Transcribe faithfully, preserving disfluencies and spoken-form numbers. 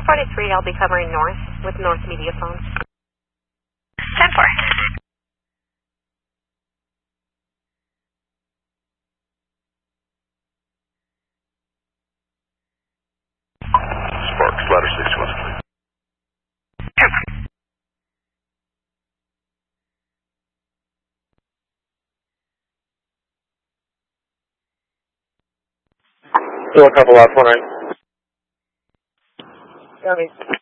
forty-three, I'll be covering north with North Media Phone. ten four. Sparks, ladder six one, please. Still a couple last one, right? Got me.